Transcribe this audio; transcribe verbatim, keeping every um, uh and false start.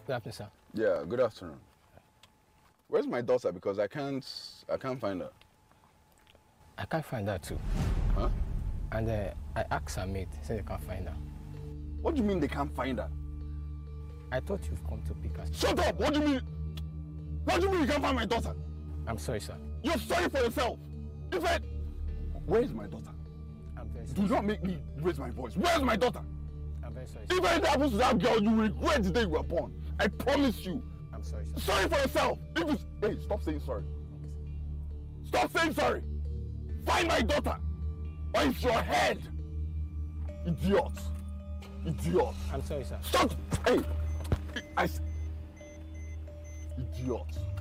Good afternoon, sir. Yeah, good afternoon. Where's my daughter? Because I can't, I can't find her. I can't find her too. Huh? And uh, I asked her mate, said they can't find her. What do you mean they can't find her? I thought you've come to pick us. Shut up! What do you mean? What do you mean you can't find my daughter? I'm sorry, sir. You're sorry for yourself. In fact, where is my daughter? I'm very sorry. Do not make me raise my voice. Where's my daughter? I'm very sorry. If anything happens to that girl, you will regret the day you were born. I promise you. I'm sorry, sir. Sorry for yourself. If it's, hey, stop saying sorry. Okay, Stop saying sorry. Find my daughter, or it's your head. Idiot. Idiot. I'm sorry, sir. Stop. Hey. I. Idiot.